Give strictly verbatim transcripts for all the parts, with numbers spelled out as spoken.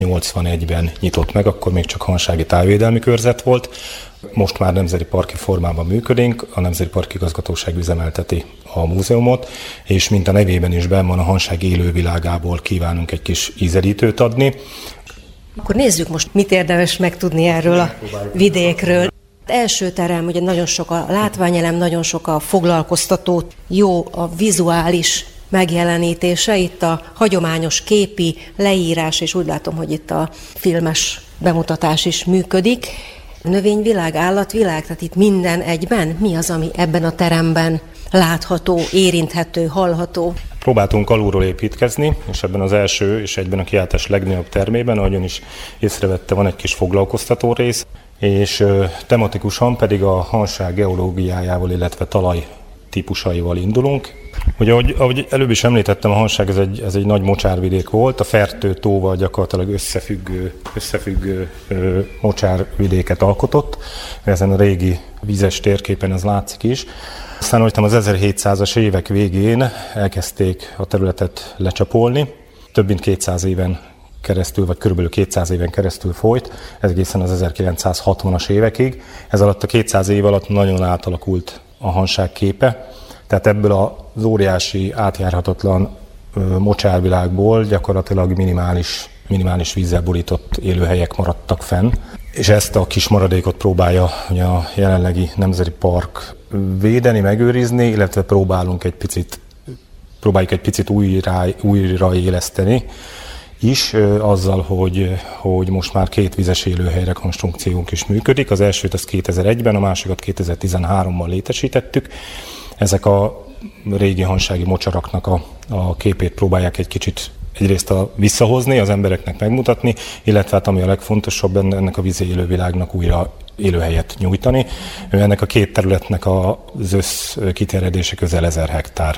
nyolcvanegyben nyitott meg, akkor még csak Hansági Tájvédelmi Körzet volt. Most már nemzeti parki formában működünk, a Nemzeti Parki Igazgatóság üzemelteti a múzeumot, és mint a nevében is benn van, a Hanság élővilágából kívánunk egy kis ízelítőt adni. Akkor nézzük most, mit érdemes megtudni erről a vidékről. Első terem, ugye nagyon sok a látványelem, nagyon sok a foglalkoztató, jó a vizuális megjelenítése, itt a hagyományos képi leírás, és úgy látom, hogy itt a filmes bemutatás is működik. Növényvilág, állatvilág, tehát itt minden egyben? Mi az, ami ebben a teremben látható, érinthető, hallható? Próbáltunk alulról építkezni, és ebben az első és egyben a kiáltás legnagyobb termében, ahogyan is észrevette, van egy kis foglalkoztató rész, és tematikusan pedig a Hanság geológiájával, illetve talaj típusaival indulunk. Ugye, ahogy, ahogy előbb is említettem, a Hanság ez egy, ez egy nagy mocsárvidék volt, a Fertő tóval gyakorlatilag összefüggő, összefüggő ö, mocsárvidéket alkotott. Ezen a régi vízes térképen ez látszik is. Aztán hogy az ezerhétszázas évek végén elkezdték a területet lecsapolni. Több mint kétszáz éven keresztül, vagy körülbelül kétszáz éven keresztül folyt, ez egészen az ezerkilencszázhatvanas évekig. Ez alatt a kétszáz év alatt nagyon átalakult a Hanság képe. Tehát ebből az óriási, átjárhatatlan ö, mocsárvilágból gyakorlatilag minimális, minimális vízzel borított élőhelyek maradtak fenn. És ezt a kis maradékot próbálja ugye, a jelenlegi Nemzeti Park védeni, megőrizni, illetve próbálunk egy picit, próbáljuk egy picit újra, újra éleszteni is, ö, azzal, hogy, hogy most már két vizes élőhely rekonstrukciónk is működik. Az elsőt az kétezer-egyben, a másikat kétezer-tizenháromban létesítettük. Ezek a régi hansági mocsaraknak a, a képét próbálják egy kicsit egyrészt a, visszahozni, az embereknek megmutatni, illetve hát ami a legfontosabb, ennek a vízi élővilágnak újra élőhelyet nyújtani. Ennek a két területnek az össz kiterjedése közel ezer hektár.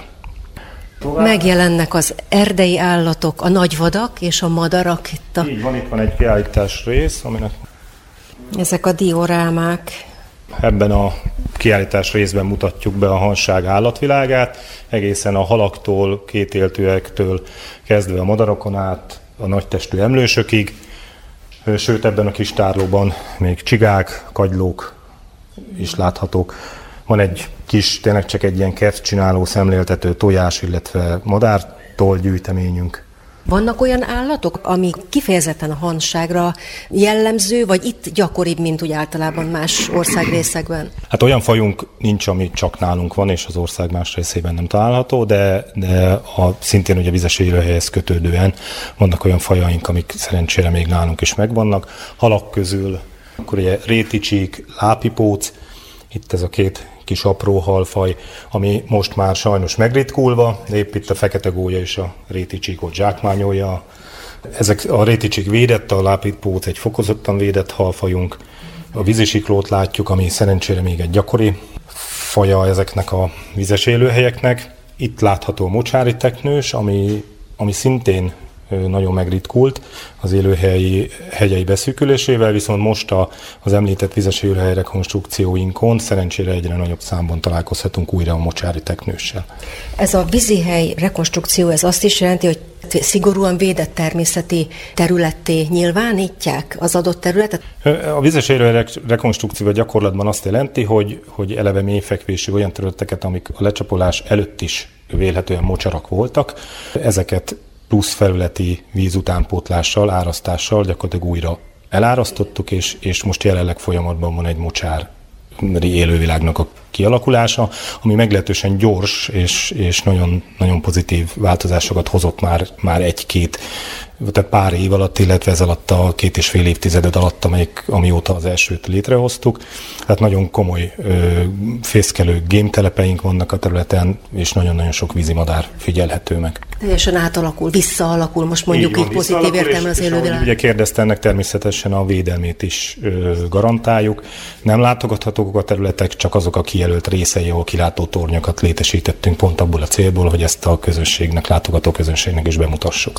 Megjelennek az erdei állatok, a nagyvadak és a madarak itt a... Így van, itt van egy kiállítás rész, aminek... Ezek a diorámák. Ebben a kiállítás részben mutatjuk be a Hanság állatvilágát, egészen a halaktól, kétéltőektől kezdve a madarakon át, a nagytestű emlősökig, sőt ebben a kis tárlóban még csigák, kagylók is láthatók. Van egy kis, tényleg csak egy ilyen kertcsináló, szemléltető tojás, illetve madártól gyűjteményünk. Vannak olyan állatok, ami kifejezetten a Hanságra jellemző, vagy itt gyakoribb, mint úgy általában más országrészekben? Hát olyan fajunk nincs, ami csak nálunk van, és az ország más részében nem található, de, de a, szintén ugye vizes élőhelyhez kötődően vannak olyan fajaink, amik szerencsére még nálunk is megvannak. Halak közül akkor ugye réticsík, lápipóc, itt ez a két kis apró halfaj, ami most már sajnos megritkulva, épp itt a fekete gólya és a réticsíkot zsákmányolja. Ezek a réticsík védett, a lápipóc egy fokozottan védett halfajunk. A vízisiklót látjuk, ami szerencsére még egy gyakori faja ezeknek a vizes élőhelyeknek. Itt látható a mocsári teknős, ami, ami szintén nagyon megritkult az élőhelyi hegyei beszűkülésével, viszont most a, az említett vizes élőhely rekonstrukcióinkon szerencsére egyre nagyobb számban találkozhatunk újra a mocsári teknőssel. Ez a vízihely rekonstrukció, ez azt is jelenti, hogy szigorúan védett természeti területté nyilvánítják az adott területet? A vizes élőhely rekonstrukció gyakorlatban azt jelenti, hogy, hogy eleve mélyfekvésű olyan területeket, amik a lecsapolás előtt is vélhetően mocsarak voltak, ezeket plusz felületi vízutánpótlással, árasztással gyakorlatilag újra elárasztottuk, és, és most jelenleg folyamatban van egy mocsári élővilágnak a kialakulása, ami meglehetősen gyors és, és nagyon, nagyon pozitív változásokat hozott már, már egy-két, tehát pár év alatt, illetve ez alatt a két és fél évtizeded alatt, amelyik, amióta az elsőt létrehoztuk. Tehát nagyon komoly ö, fészkelő gémtelepeink vannak a területen, és nagyon-nagyon sok vízimadár figyelhető meg. Teljesen átalakul, visszaalakul, most mondjuk így, így pozitív értelemben az élővilág. Ugye kérdezte, ennek természetesen a védelmét is ö, garantáljuk. Nem látogathatók a területek, csak azok a kijelölt részei, ahol kilátó tornyokat létesítettünk pont abból a célból, hogy ezt a közönségnek, látogató közönségnek is bemutassuk.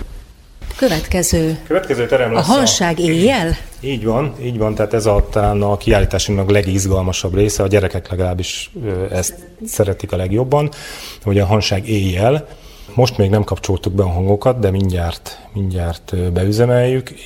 Következő. Következő terem lesz a Hanság éjjel? Így van, így van, tehát ez a, talán a kiállításunknak legizgalmasabb része, a gyerekek legalábbis ezt szeretik a legjobban, hogy a Hanság éjjel. Most még nem kapcsoltuk be a hangokat, de mindjárt, mindjárt beüzemeljük,